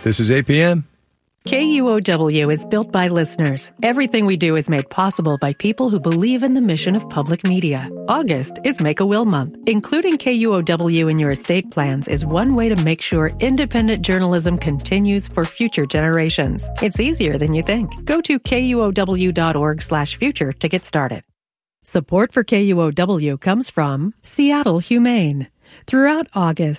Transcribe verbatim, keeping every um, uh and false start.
This is A P M. K U O W is built by listeners. Everything we do is made possible by people who believe in the mission of public media. August is Make-A-Will Month. Including K U O W in your estate plans is one way to make sure independent journalism continues for future generations. It's easier than you think. Go to kuow.org slash future to get started. Support for K U O W comes from Seattle Humane. Throughout August,